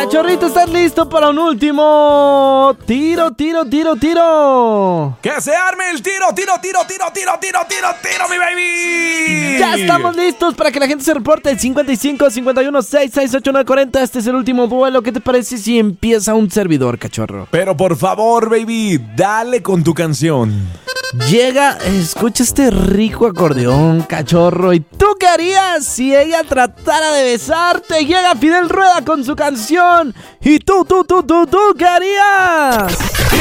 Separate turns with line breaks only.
Cachorrito, ¿estás listo para un último tiro?
¡Que se arme el tiro, mi baby!
Ya estamos listos para que la gente se reporte. El 55 51 66 89 40. Este es el último duelo. ¿Qué te parece si empieza un servidor, cachorro?
Pero por favor, baby, dale con tu canción.
Llega, escucha este rico acordeón, cachorro. ¿Y tú qué harías si ella tratara de besarte? Llega Fidel Rueda con su canción. ¿Y tú qué harías?